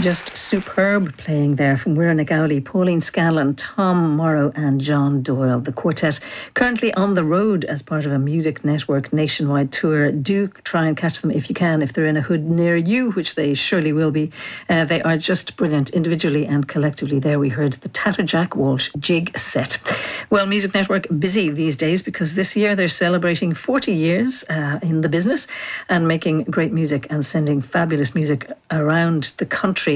Just superb playing there from Weir Gowley, Pauline Scanlon, Tom Morrow and John Doyle. The quartet currently on the road as part of a Music Network nationwide tour. Do try and catch them if you can, if they're in a hood near you, which they surely will be. They are just brilliant individually and collectively. There we heard the Tatterjack Walsh jig set. Well, Music Network busy these days because this year they're celebrating 40 years in the business and making great music and sending fabulous music around the country